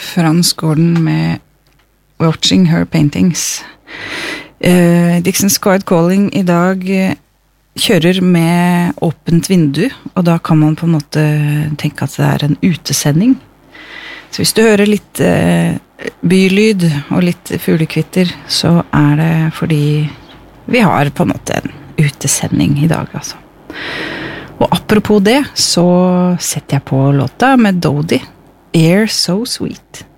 Franz Gordon med Watching Her Paintings. Dixon's Quiet Calling I dag kjører med åpent vindu, og da kan man på en måte tenke at det en utesending. Så hvis du hører litt bylyd og litt fuglekvitter, så det fordi vi har på en måte en utesending I dag, altså. Og apropos det, så setter jeg på låta med Dodie, Air So Sweet.